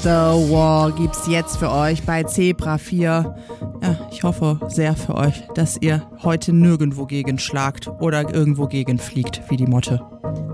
The War gibt's jetzt für euch bei Zebra 4. Ja, ich hoffe sehr für euch, dass ihr heute nirgendwo gegenschlagt oder irgendwo gegenfliegt wie die Motte.